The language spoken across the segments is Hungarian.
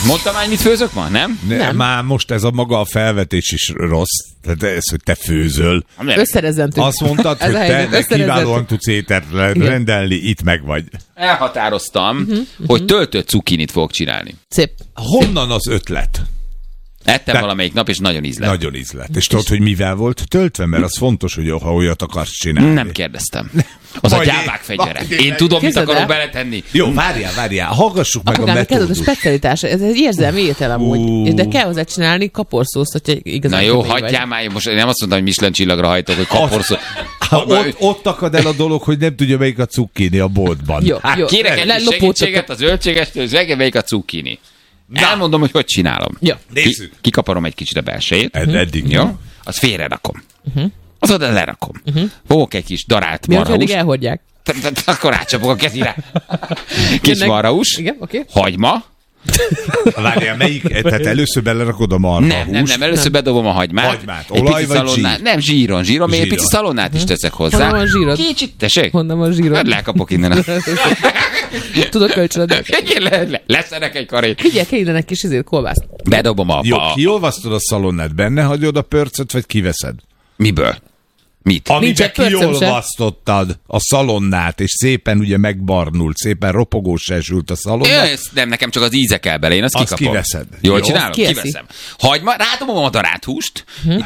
Mondtam már, mit főzök ma, nem? Nem. Már most ez a maga a felvetés is rossz. Tehát ez, hogy te főzöl. Összerezzentünk. Azt mondtad, hogy te kiválóan tudsz ételt rendelni, itt meg vagy. Elhatároztam, hogy töltött cukkinit fogok csinálni. Szép. Honnan az ötlet? Ettem valamelyik nap, és nagyon ízlett. Nagyon ízlett. És tudod, hogy mivel volt töltve? Mert az fontos, hogy ha olyat akarsz csinálni. Nem kérdeztem. Az a gyávák fegyvere. Én tudom, mit akarok beletenni. Jó, várjál. Hallgassuk meg a metódust. Ez a specialitás. Ez egy érzelmi étel amúgy. De kell hozzá csinálni kaporszószt, hogyha igazán. Na jó, hagyjál már. Most nem azt mondtam, hogy Michelin csillagra hajtok, hogy kaporszót. Ott akad el a dolog, hogy nem tudja, melyik a cukkini a boltban. Jó. Kérek egy segítséget az zöldségestől, és reggel melyik a cukkini. Elmondom, hogy csinálom. Ja. Kikaparom egy kicsit a belsejét. Eddig. Jó? Azt félre rakom. Az oda lerakom. Fogok egy kis darált marhahúst. Miért elhordják? Akkor rácsapok a kezire. Kis marhahúst. Igen, oké. Hagyma. Várjál, melyik? Tehát először belerakod a marhahúst? Nem, először bedobom a hagymát. Hagymát. Olaj vagy zsír? Nem, zsíron, még egy pici szalonnát is teszek hozzá. Honnan van zsírod? Kicsit, tessék? Honnan van zsírod? Lekapok innen. Tudok kölcsönöd. Leszerek egy karét. Figyelj, kell innen egy kis kolbászt. Bedobom a... Jó, kiolvasztod a szalonnát, benne hagyod a pörcöt, vagy kiveszed? Miből? Mit? Amiben kiolvasztottad a szalonnát, és szépen ugye megbarnult, szépen ropogós esült a szalonna. Nem, nekem csak az íze kell bele, én azt kikapom. Kiveszed. Jól csinálom? Kiveszem. Hagyma, rádobom a darált húst,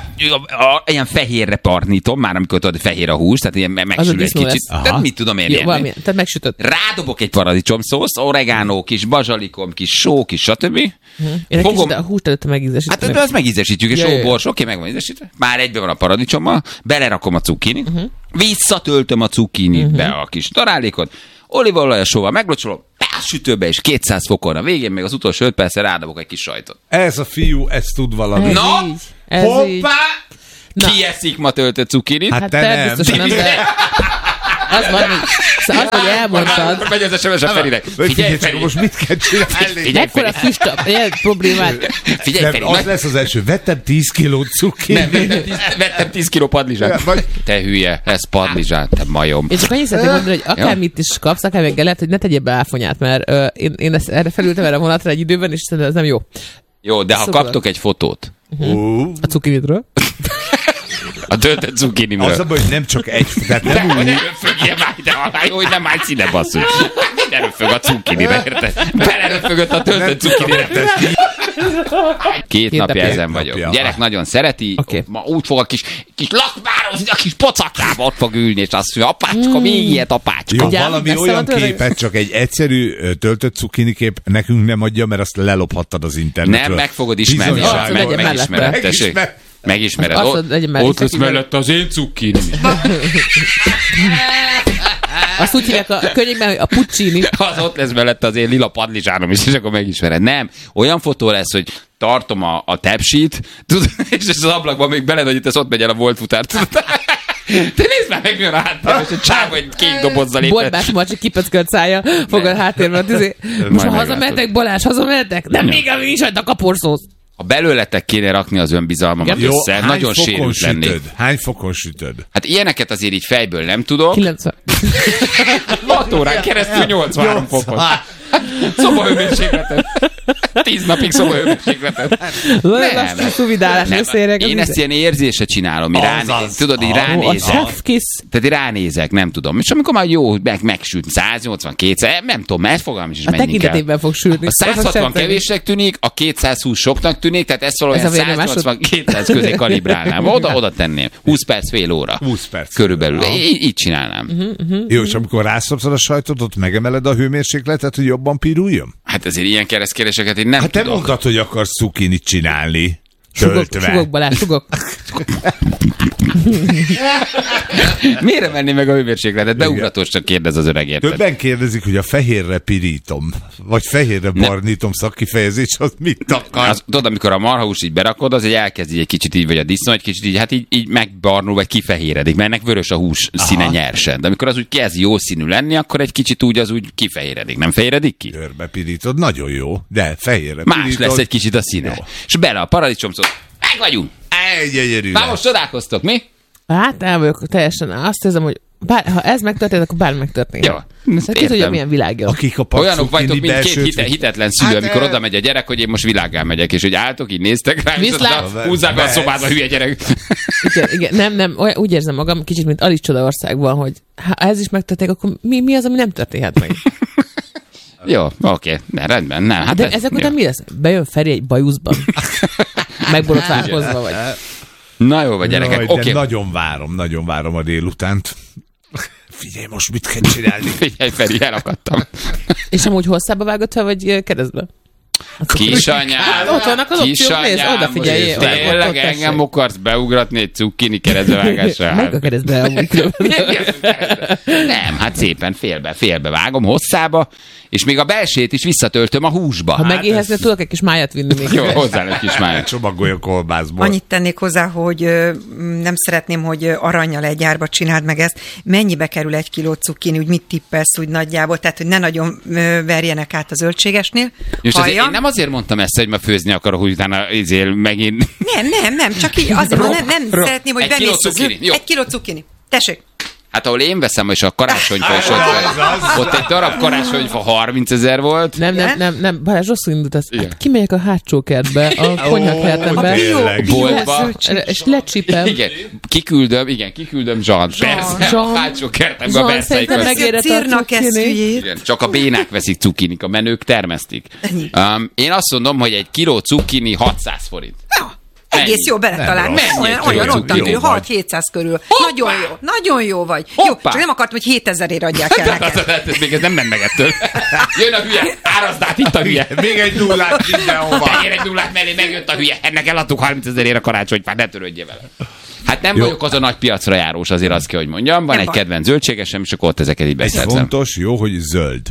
ilyen fehérre parnítom, már amikor tudod, fehér a hús, tehát ilyen megsül egy kicsit. De mit tudom én érni? Tehát megsütött. Rádobok egy paradicsomszószt, oregánó, kis bazsalikom, kis só, kis stb. Én kicsit a húst előtte megízesítjük. Hát azt megízesítjük, és sóbors, oké, meg van ízesítve. Már egyben van a paradicsommal, belerakom a cukkinit, visszatöltöm a cukkinit be a kis darálékot, olívaolajjal, sóval meglocsolom, a sütőbe is 200 fokon, a végén még az utolsó 5 percre rádobok egy kis sajtot. Ez a fiú, ezt tud valami. Hoppá! Ki eszik ma töltött cukkinit? Hát te nem. Az van, hogy elmondtad. Megy az SMS a Ferinek. Figyelj, Feri, most mit kell csinálni? Ekkora füst problémát. Figyelj, Feri. Az lesz az első. Vettem 10 kiló cukkinit. Nem, vettem 10 kiló padlizsát. Te hülye, ez padlizsát, te majom. Én csak annyit szeretném mondani, hogy akármit is kapsz, akár lehet, hogy ne tegyél be áfonyát, mert én erre felültem erre a vonatra egy időben, és szerintem ez nem jó. Jó, de ha kaptok egy fotót. A cukkinitről. A töltött cukkinimről. Az a baj, hogy nem csak egy, tehát nem úgy. Beleröfögje már, de halál jó, hogy nem állsz ide, basszus. Beleröfög a cukkinire, érted? Beleröfögött a töltött cukkinire. Két napja ezen vagyok. Gyerek nagyon szereti, ma úgy fog a kis lakmározni, a kis pocaklába ott fog ülni, és azt mondja, apácska, még ilyet, apácska. Jó, valami olyan képet, csak egy egyszerű töltött cukkini kép nekünk nem adja, mert azt lelophattad az internetről. Nem, meg fogod ismerni. Megismered, tessék. Megismered. Ott lesz mellett az én cukkinim. Azt úgy hívják a könyvben, hogy a puccini. Az ott lesz mellett az én lila padlizsánom is, és akkor megismered. Nem. Olyan fotó lesz, hogy tartom a tepsit, és az ablakban még belenagyítasz, ott megy el a volt futár. Te nézd már meg, milyen a háttérben, és egy csáv, egy kék dobozzal lépett. Borbás Marcsi kipöckölt szája, fogad háttérben. Most ha hazamehetek, Balázs, hazamehetek? Nem, még is hagyd a kaporszót. Ha belőletek kéne rakni az önbizalmamat össze, nagyon sérült lennék. Hány fokon sütöd? Hát ilyeneket azért így fejből nem tudok. 90. 6 órán keresztül 83 fokon. Szobahőmérsékletet. 10 napig szobahőmérsékletet. Én ezt ilyen érzésre csinálom. Tudod, így ránézek. Tehát ránézek, nem tudom. És amikor már jó, megsült 180-200, nem tudom, mert fogalmam is menni kell. A tekintetében fog sülni. A 160 kevésnek tűnik, a 220 soknak tűnik, tehát ezt valójában 180-200 közé kalibrálnám. Oda tenném. 20 perc, fél óra. 20 perc. Körülbelül. Így csinálnám. Jó, és amikor rászopszod a sajtot, ott megemeled a hőmérsékletet, hogy jobban piruljon? Hát ezért ilyen keresztkérdéseket én nem tudom. Hát te mondtad, hogy akarsz cukinit csinálni. Sugok, Balázs, sugok. Miért menni meg a hőmérsékletet? Beugratósan kérdez az öreg, érted? Többen kérdezik, hogy a fehérre pirítom, vagy fehérre barnítom szakkifejezés, az mit akar? Tudod, amikor a marhahúst így berakod, az elkezd egy kicsit így, vagy a disznó egy kicsit így, hát így megbarnul, vagy kifehéredik, mert ennek vörös a hús színe nyersen. De amikor az úgy kezd jó színű lenni, akkor egy kicsit úgy az úgy kifehéredik. Nem fehéredik ki? Körbe pirítod, nagyon jó, de fehérre pirítod. Más lesz egy kicsit a színe. Jó. És bele a paradicsomszót. Meg vagyunk! Gyönyörű. Már most csodálkoztok, mi? Hát el vagyok teljesen. Azt érzem, hogy ha ez megtörtént, akkor bármi megtörténik. Jó. Ki tudja, milyen világ. Akik a Olyanok vagytok, mint belső... két hitetlen szülő, amikor oda megy a gyerek, hogy én most világgá megyek, és hogy álltok, így néztek rá, és aztán húzzák be a szobába, hülye gyerek. Igen, nem, úgy érzem magam kicsit, mint Alice Csodaországban, hogy ha ez is megtörténik, akkor mi az, ami nem történhet meg? Jó, oké, rendben, nem. Hát de ezek után mi lesz? Bejön Feri egy bajuszban? Megborotválkozva vagy? Na jó, vagy gyerekek, oké. Nagyon várom a délutánt. Figyelj, most mit kell csinálni? Figyelj, Feri, elakadtam. És amúgy hosszába vágott fel, vagy keresztbe? Kisanyám, ott vannak az opciók, nézd, odafigyeljél. Tényleg engem akarsz beugratni egy cukkini keresztbevágásra? Meg a keresztbe amúgy. Nem, hát szépen félbe vágom hosszába, és még a belsét is visszatöltöm a húsba. Ha megéhezne, tudok egy kis májat vinni még. Jó, hozzá egy kis májat. Csomagolja kolbászból. Annyit tennék hozzá, hogy nem szeretném, hogy arrannyal egy árba csináld meg ezt. Mennyibe kerül 1 kiló cukkini, úgy mit tippelsz úgy nagyjából? Tehát, hogy ne nagyon verjenek át a zöldségesnél. Én nem azért mondtam ezt, hogy ma főzni akarok, hogy utána megint... Nem, csak így azért nem szeretném, hogy bemész az 1 kiló cukkini. Tessék. Hát ahol én veszem, és a karácsonyfa is ott egy darab karácsonyfa 30 000 volt. Nem, Balázs, rosszul indult ez. Hát kimegyek a hátsó kertbe, a konyhakertembe, boltba, és lecsipem. Igen, kiküldöm Zsant. Persze, a hátsó kertembe a berszeiközt. Igen, csak a bénák veszik cukkinik, a menők termesztik. Én azt mondom, hogy 1 kiló cukkini 600 forint. Egész jó beletalált. Olyan ottan körül, 6-700 körül. Nagyon jó vagy. Jó, csak nem akartam, hogy 7000-ért adják el nekem. Még ez nem ment meg ettől. Jön a hülye, árazd át, itt a hülye. Még egy nullát mindenhova. Tegyél egy nullát mellé, megjött a hülye. Ennek eladtuk 30 000-ért a karácsonyfát, ne törődjél vele. Hát nem vagyok az a nagy piacra járós, azért azt kell, hogy mondjam. Van egy kedvenc zöldségesem, és akkor ott ezeket így beszerzem. Ez fontos, jó, hogy zöld.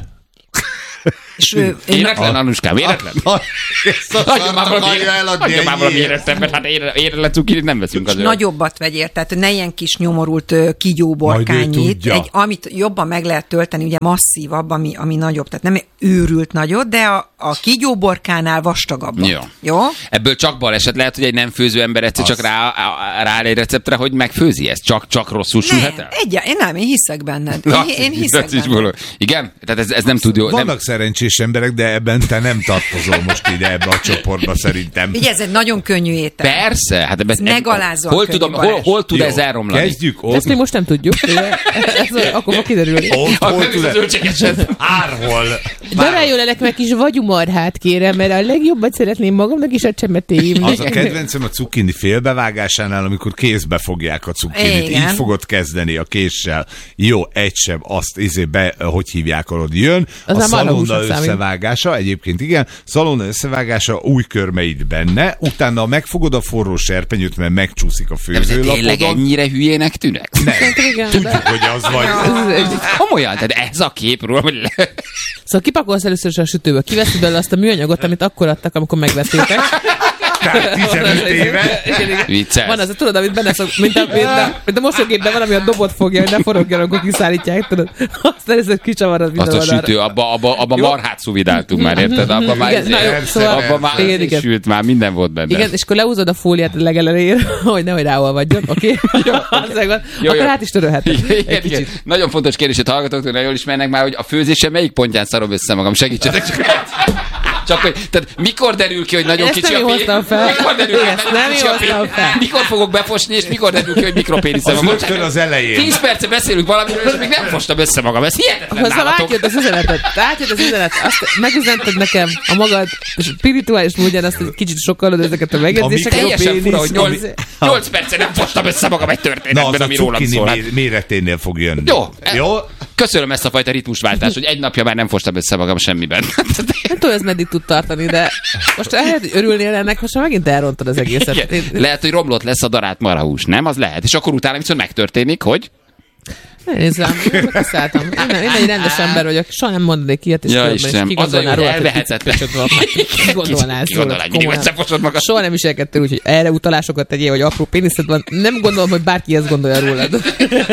Éretlen, Anuskám, éretlen? Nagyon már valami éretlen, mert hát éretlen cukkinit nem veszünk az nagyobbat vegyél, tehát ne ilyen kis nyomorult kígyóborkányit, amit jobban meg lehet tölteni, ugye masszívabb, ami nagyobb, tehát nem őrült nagyot, de a kígyóborkánál vastagabb. Jó? Ebből csak baleset lehet, hogy egy nem főző ember egyszer csak rááll egy receptre, hogy megfőzi ezt, csak rosszul sülhet el? Én hiszek benned. Én hiszek benned. Igen? Tehát ez nem tud jó. Vannak szerencsés emberek, de ebben te nem tartozol most ide ebbe a csoportba szerintem. Ugye ez egy nagyon könnyű étel. Persze. Hát megalázóan könnyű. Hol tud ez elromlani? Kezdjük ott. Ezt még most nem tudjuk. Akkor fog kiderülni. Hol tud Árhol. Daráljon el nekem egy kis vagyumarhát, kérem, mert a legjobbat szeretném magamnak is a csemetéim. Az a kedvencem a cukkini félbevágásánál, amikor kézbe fogják a cukkinit. Így fogod kezdeni a késsel. Jó, egy sem, azt hogy hívják, ahol jön. A szalonna összevágása, egyébként igen, szalonna összevágása, új körmeid benne, utána megfogod a forró serpenyőt, mert megcsúszik a főzőlapodon. Tényleg ennyire hülyének tűnek? Nem, tudjuk, hogy az vagy. Komolyan, tehát ez a képről, hogy... Szóval kipakolsz először is a sütőből, kiveszed belőle azt a műanyagot, amit akkor adtak, amikor megvettétek. Tehát 15 éve. Vicces. Van az, tudod, amit benne mint a mosógépben valami a dobot fogja, hogy ne forogjon, akkor kiszállítják, tudod. Azt először kicsavarod minden oldalra. Azt a sütő, abba marhát szuvidáltunk már, érted? Abba már sült, már minden volt benne. Igen, és akkor leúzod a fóliát a legelejére, hogy nehogy ráolvadjon, oké? Akkor át is törölheted. Nagyon fontos kérdését hallgatóktól, nagyon jól ismernek már, hogy a főzése melyik pontján szarom össze magam. Segítsetek csak hogy, tehát mikor derül ki, hogy nagyon kicsi a pénisz? Mikor derül ki, hogy nagyon kicsi a pénisz? Mikor fogok befosni, és mikor derül ki, hogy mikropeniszen van? Most az elején. 10 perce beszélünk valamiről, és még nem fostam össze magam. Ez hihetetlen nálatok. Átjött az üzenet. Azt megüzented nekem a magad spirituális módján, azt egy kicsit sokkalod ezeket a megjegyzéseket. Teljesen fura, hogy 8 perce nem fostam össze magam egy történetben, ami rólam szól. Méreténél fog jönni. Jó? Köszönöm ezt a fajta ritmusváltást, hogy egy napja már nem fostam össze magam semmiben. Nem tudom, ez meddig tud tartani, de most lehet, hogy örülnél ennek, most már megint elrontad az egészet. Lehet, hogy romlott lesz a darált marhahús, nem? Az lehet. És akkor utána viszont megtörténik, hogy... Nézzem, megszálltam. Én egy rendes ember vagyok, soha nem mondanék ilyet, és ki gondolnál róla, ki gondolnál róla. Soha nem viselkedtél úgy, hogy erre utalásokat tegyél, hogy apró péniszed van. Nem gondolom, hogy bárki ezt gondolja rólad.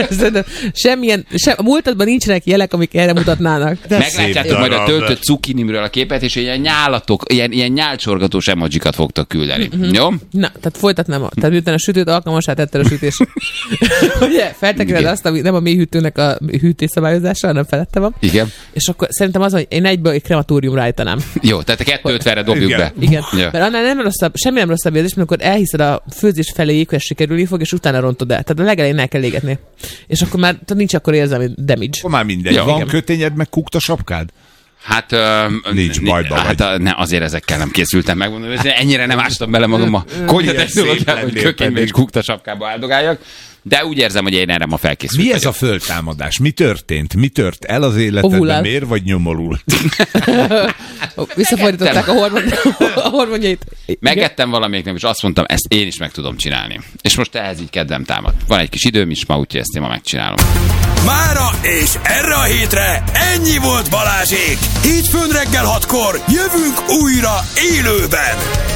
A múltadban nincsenek jelek, amik erre mutatnának. Meglátjátok majd a töltött cukinimről a képet, és ilyen nyálatok, ilyen nyálcsorgatós emojikat fogtok küldeni. Jó? Na, tehát folytatnám. Tehát miután a sütőt alkalmassá tetted a sütés. Ugye, feltekered azt, ami nem a mélyhűtőnek a hűtésszabályozása, hanem felette van. Igen. És akkor szerintem az, hogy én egyből egy krematóriumra állítanám. Jó, tehát a 250-re dobjuk be. Igen. Ja. Mert annál nem rosszabb, semmi nem rosszabb érzés, amikor elhiszed a főzés feléig, hogy sikerülni fog, és utána rontod el. Tehát a legelején el kell égetni. És akkor már nincs akkor érzelmi damage. Akkor már mindegy. Ja, van kötényed, meg kukta sapkád? Hát nincs bajba vagy. Ne, azért ezekkel nem készültem, megmondom, hogy ennyire nem ástam bele magam a konyhatechnológiába, hogy kökénybe és kukta sapkába áldogáljak. De úgy érzem, hogy én erre ma felkészültem. Mi ez a föltámadás? Mi történt? Mi tört el az életedben? Miért vagy nyomorult? Visszafordították a hormonjait. Megettem valamelyiknek, és azt mondtam, ezt én is meg tudom csinálni. És most ehhez így kedvem támad. Van egy kis időm is ma, úgyhogy ezt én ma megcsinálom. Mára és erre a hétre ennyi volt Balázsék. Hétfőn reggel 6-kor jövünk újra élőben.